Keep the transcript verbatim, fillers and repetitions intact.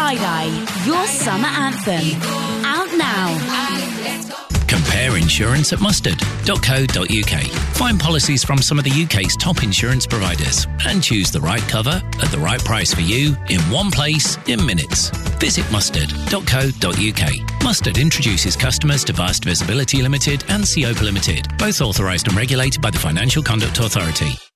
Tie-Dye, your summer anthem. Out now. Compare insurance at mustard dot co dot uk. Find policies from some of the U K's top insurance providers and choose the right cover at the right price for you in one place in minutes. Visit mustard dot co dot uk. Mustard introduces customers to Vast Visibility Limited and Seopa Limited, both authorised and regulated by the Financial Conduct Authority.